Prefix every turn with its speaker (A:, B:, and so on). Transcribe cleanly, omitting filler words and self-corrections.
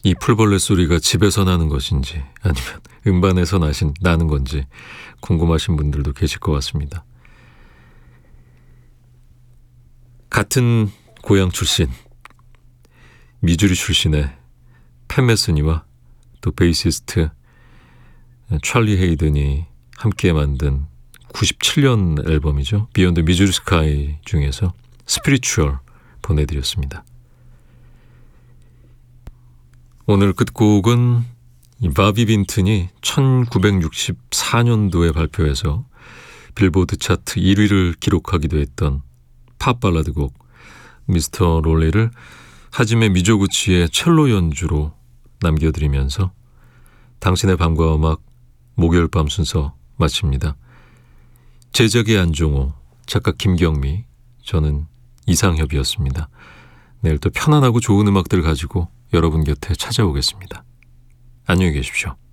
A: 이 풀벌레 소리가 집에서 나는 것인지 아니면 음반에서 나는 건지 궁금하신 분들도 계실 것 같습니다. 같은 고향 출신, 미주리 출신의 팬 메스니와 또 베이시스트 찰리 헤이든이 함께 만든 97년 앨범이죠. 비욘드 미주리 스카이 중에서 스피리추얼 보내드렸습니다. 오늘 끝곡은 바비 빈튼이 1964년도에 발표해서 빌보드 차트 1위를 기록하기도 했던 팝 발라드 곡 미스터 롤리를 하지메 미조구치의 첼로 연주로 남겨드리면서 당신의 밤과 음악 목요일 밤 순서 마칩니다. 제작의 안종호, 작가 김경미, 저는 이상협이었습니다. 내일 또 편안하고 좋은 음악들 가지고 여러분 곁에 찾아오겠습니다. 안녕히 계십시오.